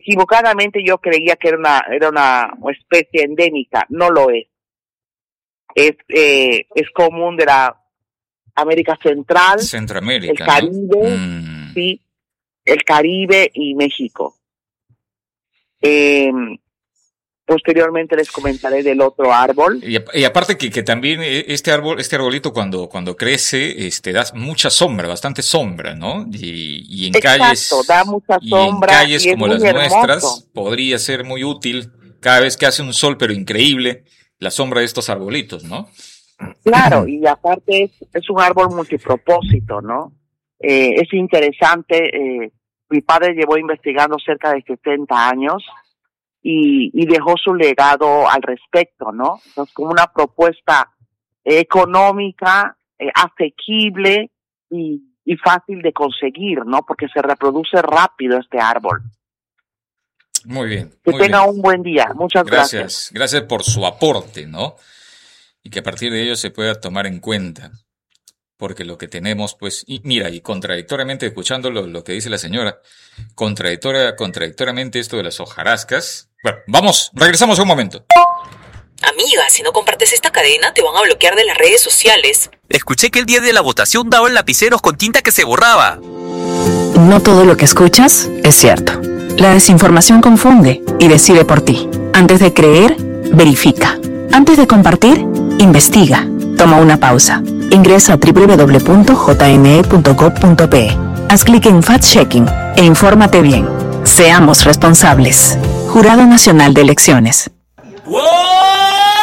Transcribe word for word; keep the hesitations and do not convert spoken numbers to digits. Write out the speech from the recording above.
equivocadamente yo creía que era una era una especie endémica, no lo es. Es eh, es común de la América Central, Centroamérica, el Caribe, ¿no? Mm. sí, el Caribe y México. Eh, posteriormente les comentaré del otro árbol. Y, y aparte que, que también este árbol, este arbolito cuando, cuando crece, este, da mucha sombra, bastante sombra, ¿no? Y, y en Exacto, calles, da mucha sombra, y en calles y es como muy las hermoso. nuestras, podría ser muy útil cada vez que hace un sol, pero increíble, la sombra de estos arbolitos, ¿no? Claro, y aparte es, es un árbol multipropósito, ¿no? Eh, es interesante, eh, mi padre llevó investigando cerca de setenta años y, y dejó su legado al respecto, ¿no? Entonces, como una propuesta económica, eh, asequible y, y fácil de conseguir, ¿no? Porque se reproduce rápido este árbol. Muy bien. Que muy tenga bien. un buen día. Muchas gracias. Gracias, gracias por su aporte, ¿no? Y que a partir de ello se pueda tomar en cuenta. Porque lo que tenemos, pues, y mira, y contradictoriamente, escuchando lo, lo que dice la señora, contradictoria, contradictoriamente esto de las hojarascas. Bueno, vamos, regresamos un momento. Amiga, si no compartes esta cadena, te van a bloquear de las redes sociales. Escuché que el día de la votación daban lapiceros con tinta que se borraba. No todo lo que escuchas es cierto. La desinformación confunde y decide por ti. Antes de creer, verifica. Antes de compartir, investiga. Toma una pausa. Ingresa a doble u doble u doble u punto j n e punto gov punto p e. Haz clic en Fact-Checking e infórmate bien. Seamos responsables. Jurado Nacional de Elecciones. ¡Wow!